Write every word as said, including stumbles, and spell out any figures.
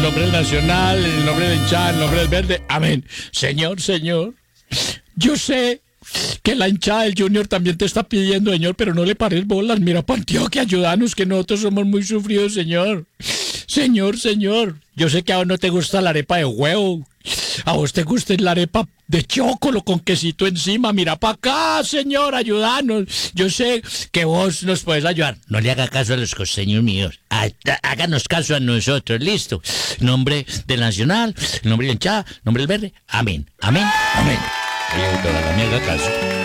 nombre del Nacional, en el nombre del hinchada, en el nombre del Verde. Amén. Señor, señor, yo sé que la hinchada del Junior también te está pidiendo, señor, pero no le pares bolas. Mira, pa' Antioquia, ayúdanos, que nosotros somos muy sufridos, señor. Señor, señor, yo sé que a vos no te gusta la arepa de huevo. A vos te gusta la arepa de chocolo con quesito encima. Mira pa' acá, señor, ayúdanos. Yo sé que vos nos puedes ayudar. No le haga caso a los costeños míos. Háganos caso a nosotros, listo. Nombre del Nacional, nombre del hinchada, nombre del Verde. Amén, amén, amén. Oye, doctora, no me haga caso.